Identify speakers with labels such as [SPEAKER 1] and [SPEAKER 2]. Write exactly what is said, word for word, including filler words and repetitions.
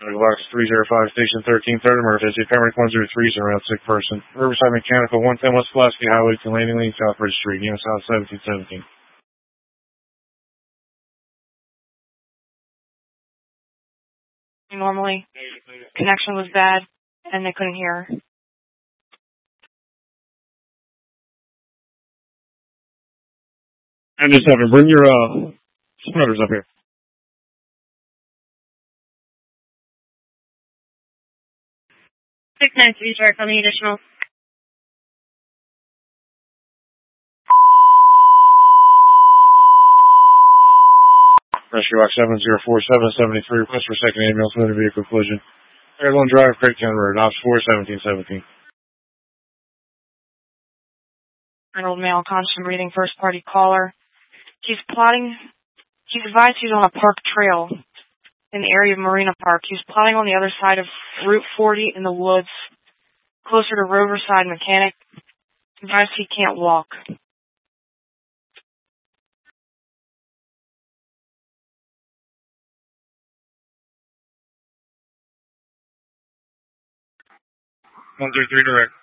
[SPEAKER 1] Box three zero five, Station thirteen, third emergency, paramedic one zero three zero, sick person. Riverside Mechanical, one ten West Pulaski Highway to Landing Lane, South Bridge Street, unit South seventeen seventeen.
[SPEAKER 2] Normally, connection was bad, and they couldn't hear.
[SPEAKER 1] And just have him bring your, uh, spreaders up here.
[SPEAKER 3] six nine three, direct on the additional.
[SPEAKER 1] Rescue Box seven zero four seven seven three, request for second ambulance, motor vehicle collision. Airline Drive, Craigtown Road, Ops four seventeen seventeen.
[SPEAKER 2] An old male constant reading first party caller. He's plotting, he's advised he's on a park trail in the area of Marina Park. He's plotting on the other side of Route forty in the woods, closer to Riverside Mechanic. Advised he can't walk.
[SPEAKER 1] one three three direct.